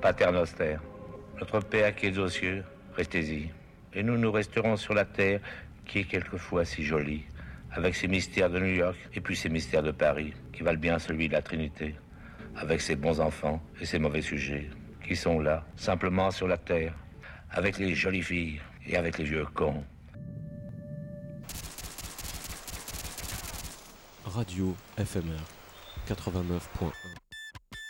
Pater noster, notre Père qui es aux cieux, restez-y. Et nous resterons sur la terre qui est quelquefois si jolie, avec ses mystères de New York et puis ses mystères de Paris, qui valent bien celui de la Trinité, avec ses bons enfants et ses mauvais sujets, qui sont là, simplement sur la terre, avec les jolies filles et avec les vieux cons. Radio FMR 89.1